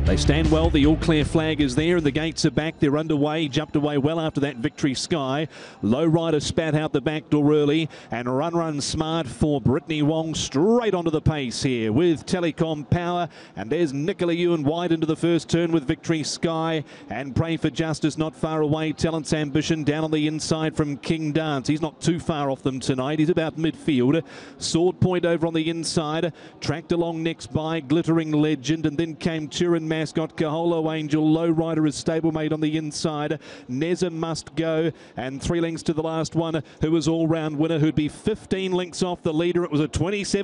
They stand well. The all clear flag is there and the gates are back. They're underway. Jumped away well after that Victory Sky. Low Rider spat out the back door early, and Run Smart for Brittany Wong straight onto the pace here with Telecom Power. And there's Nicola Ewan wide into the first turn with Victory Sky, and Pray for Justice not far away. Talent's Ambition down on the inside from King Dance. He's not too far off them tonight. He's about midfield. Sword Point over on the inside. Tracked along next by Glittering Legend, and then came Turin Mascot, Kaholo Angel. Low Rider is stablemate on the inside. Neza Must Go, and 3 lengths to the last one, who was all-round winner, who'd be 15 lengths off the leader. It was a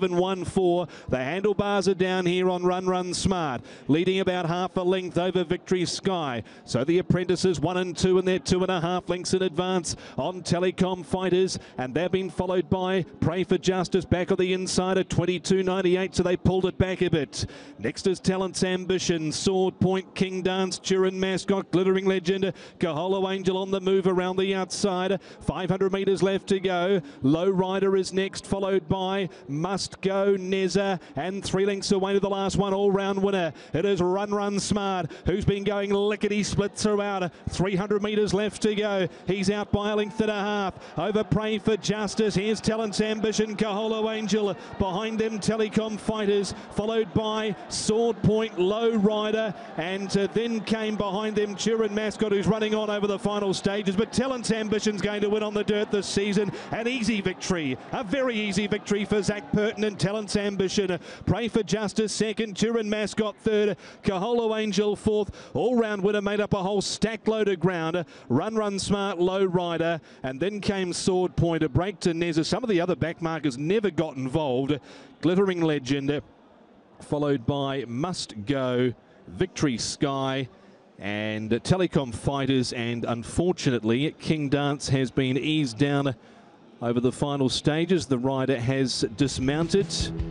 27.14. The handlebars are down here on Run Smart, leading about half a length over Victory Sky. So the apprentices 1 and 2, and they're 2.5 lengths in advance on Telecom Fighters, and they've been followed by Pray for Justice back on the inside at 22.98, so they pulled it back a bit. Next is Talent's Ambition, Sword Point, King Dance, Turin Mascot, Glittering Legend, Kaholo Angel on the move around the outside. 500 metres left to go. Low Rider is next, followed by Must Go, Neza, and 3 lengths away to the last one, all-round winner. It is Run Smart, who's been going lickety-split throughout. 300 metres left to go. He's out by a length and a half over Pray for Justice. Here's Talent's Ambition, Kaholo Angel. Behind them, Telecom Fighters, followed by Sword Point, Low Rider, and then came behind them Turin Mascot, who's running on over the final stages. But Talent's Ambition's going to win on the dirt this season. An easy victory, a very easy victory for Zach Purton and Talent's Ambition. Pray for Justice second, Turin Mascot third, Kaholo Angel fourth. All-round winner made up a whole stack load of ground. Run Smart, Low Rider, and then came Sword Point, a break to Neza. Some of the other backmarkers never got involved. Glittering Legend, followed by Must Go, Victory Sky, and Telecom Fighters, and unfortunately King Dance has been eased down over the final stages. The rider has dismounted.